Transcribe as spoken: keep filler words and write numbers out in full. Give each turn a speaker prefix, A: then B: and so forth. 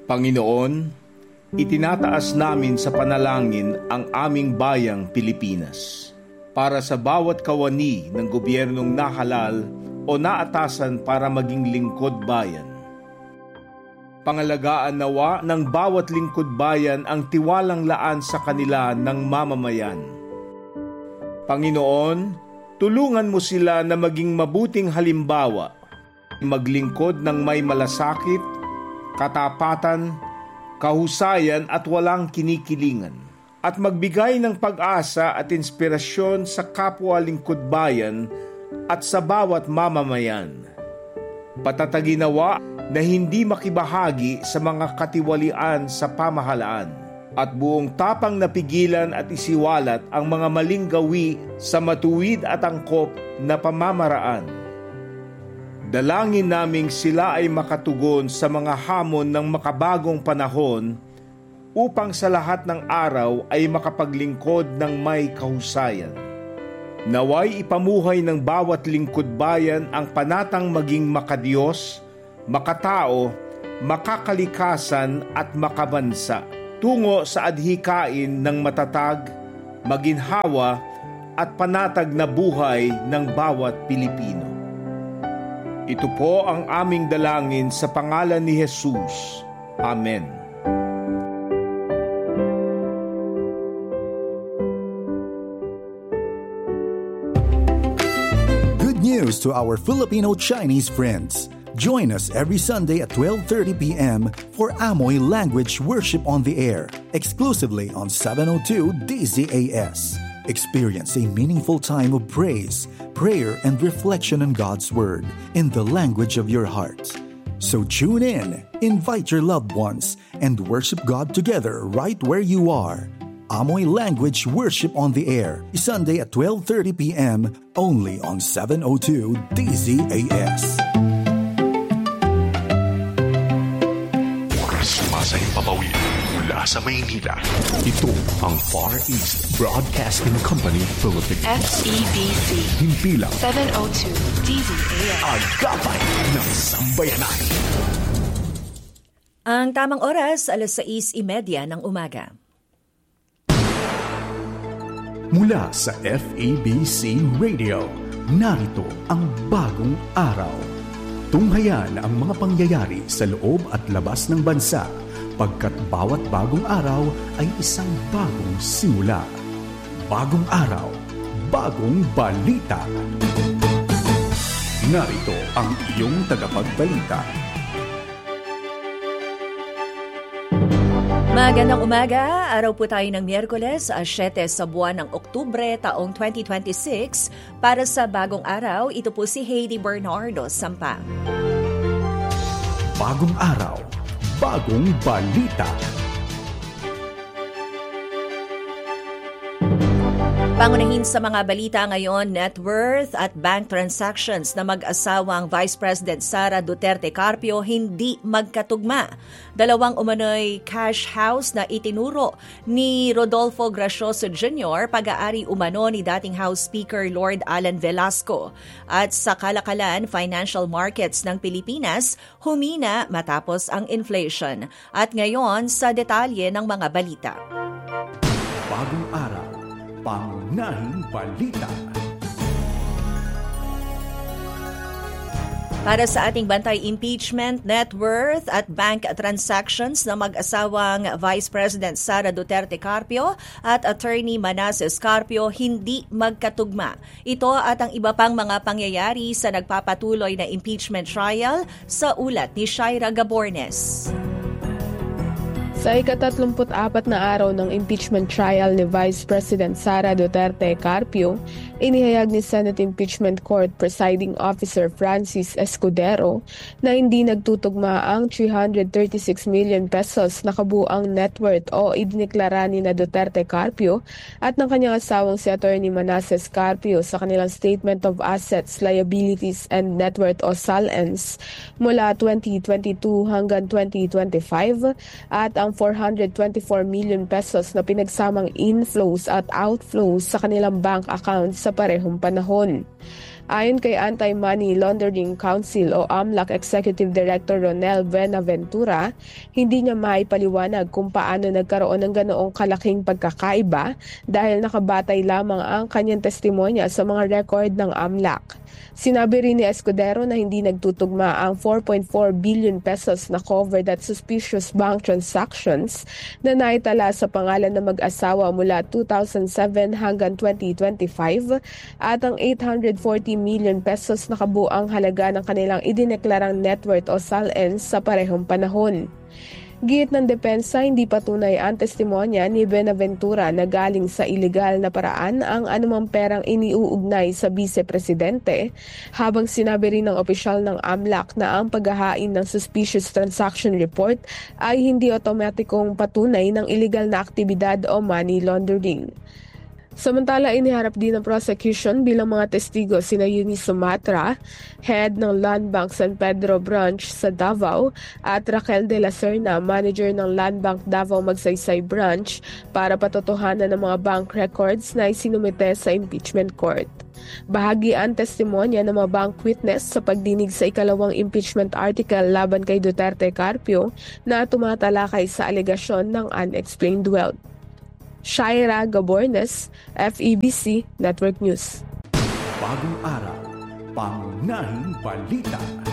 A: Panginoon, itinataas namin sa panalangin ang aming bayang Pilipinas para sa bawat kawani ng gobyernong nahalal o naatasan para maging lingkod bayan. Pangalagaan nawa ng bawat lingkod bayan ang tiwalang laan sa kanila ng mamamayan. Panginoon, tulungan mo sila na maging mabuting halimbawa, maglingkod ng may malasakit, katapatan, kahusayan at walang kinikilingan, at magbigay ng pag-asa at inspirasyon sa kapwa lingkod bayan at sa bawat mamamayan. Patataginawa na hindi makibahagi sa mga katiwalian sa pamahalaan at buong tapang napigilan at isiwalat ang mga maling gawi sa matuwid at angkop na pamamaraan. Dalangin naming sila ay makatugon sa mga hamon ng makabagong panahon upang sa lahat ng araw ay makapaglingkod ng may kahusayan. Naway ipamuhay ng bawat lingkod bayan ang panatang maging makadiyos, makatao, makakalikasan at makabansa tungo sa adhikain ng matatag, maginhawa at panatag na buhay ng bawat Pilipino. Ito po ang aming dalangin sa pangalan ni Jesus. Amen.
B: Good news to our Filipino Chinese friends. Join us every Sunday at twelve thirty p.m. for Amoy Language Worship on the Air, exclusively on seven oh two D Z A S. Experience a meaningful time of praise, prayer, and reflection on God's Word in the language of your heart. So tune in, invite your loved ones, and worship God together right where you are. Amoy Language Worship on the Air, Sunday at twelve thirty p.m. only on seven oh two D Z A S.
C: Sumasayang papawid mula sa Maynila. Ito ang Far East Broadcasting Company Philippines.
D: F E B C.
C: Himpilang
D: seven oh two D Z A S.
C: Agapay ng Sambayanan.
E: Ang tamang oras, alas sais trenta ng umaga.
B: Mula sa F E B C Radio, narito ang bagong araw. Tunghayan ang mga pangyayari sa loob at labas ng bansa, pagkat bawat bagong araw ay isang bagong simula. Bagong araw, bagong balita. Narito ang iyong tagapagbalita.
E: Magandang umaga, araw po tayo ng Miyerkules, siyete sa buwan ng Oktubre taong twenty twenty-six. Para sa bagong araw, ito po si Heidi Bernardo Sampa.
B: Bagong araw, bagong balita.
E: Pangunahin sa mga balita ngayon, net worth at bank transactions na mag-asawang Vice President Sara Duterte Carpio hindi magkatugma. Dalawang umano'y cash house na itinuro ni Rodolfo Gracioso Junior, pag-aari umano ni dating House Speaker Lord Alan Velasco. At sa kalakalan, financial markets ng Pilipinas humina matapos ang inflation. At ngayon, sa detalye ng mga balita.
B: Bagong araw, pangunahing balita.
E: Para sa ating bantay, impeachment, net worth at bank transactions na mag-asawang Vice President Sara Duterte Carpio at Attorney Manasseh Carpio hindi magkatugma. Ito at ang iba pang mga pangyayari sa nagpapatuloy na impeachment trial sa ulat ni Shaira Gabornes.
F: Sa ikatatlumput apat na araw ng impeachment trial ni Vice President Sara Duterte Carpio, inihayag ni Senate Impeachment Court Presiding Officer Francis Escudero na hindi nagtutugma ang three hundred thirty-six million pesos na kabuang net worth o idineklara ni na Duterte Carpio at ng kanyang asawang si Attorney Manasseh Carpio sa kanilang Statement of Assets, Liabilities and Net Worth o S A L E N S mula twenty twenty-two hanggang twenty twenty-five at ang four hundred twenty-four million pesos na pinagsamang inflows at outflows sa kanilang bank accounts sa parehong panahon. Ayon kay Anti-Money Laundering Council o A M L A C Executive Director Ronel Buenaventura, hindi niya maipaliwanag kung paano nagkaroon ng ganoong kalaking pagkakaiba dahil nakabatay lamang ang kanyang testimonya sa mga record ng A M L A C. Sinabi rin ni Escudero na hindi nagtutugma ang four point four billion pesos na covered at suspicious bank transactions na naitala sa pangalan ng mag-asawa mula two thousand seven hanggang twenty twenty-five at ang eight hundred forty million pesos na kabuang halaga ng kanilang idineklarang net worth o S A L N sa parehong panahon. Giit ng depensa, hindi patunay ang testimonya ni Buenaventura na galing sa ilegal na paraan ang anumang perang iniuugnay sa vice-presidente, habang sinabi rin ng opisyal ng A M L A C na ang paghahain ng suspicious transaction report ay hindi otomatikong patunay ng ilegal na aktibidad o money laundering. Samantala, iniharap din ng prosecution bilang mga testigo sina Eunice Sumatra, head ng Land Bank San Pedro Branch sa Davao, at Raquel de la Serna, manager ng Land Bank Davao Magsaysay Branch, para patotohanan ng mga bank records na isinumite sa impeachment court. Bahagi ang testimonya ng mga bank witness sa pagdinig sa ikalawang impeachment article laban kay Duterte Carpio na tumatalakay sa alegasyon ng unexplained wealth. Shaira Gabornes, F E B C Network News.
B: Bagong araw, pangunahing balita.